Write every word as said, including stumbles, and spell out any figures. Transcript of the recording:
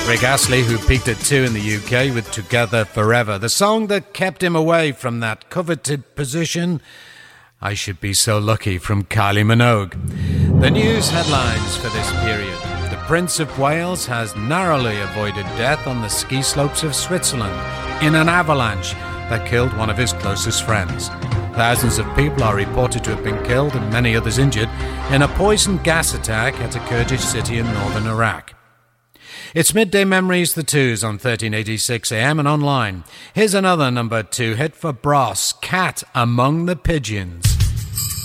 Rick Astley, who peaked at two in the U K with Together Forever, the song that kept him away from that coveted position, I Should Be So Lucky, from Kylie Minogue. The news headlines for this period. The Prince of Wales has narrowly avoided death on the ski slopes of Switzerland in an avalanche that killed one of his closest friends. Thousands of people are reported to have been killed and many others injured in a poison gas attack at a Kurdish city in northern Iraq. It's Midday Memories, the Twos, on thirteen eighty-six A M and online. Here's another number two hit for Bros, Cat Among the Pigeons.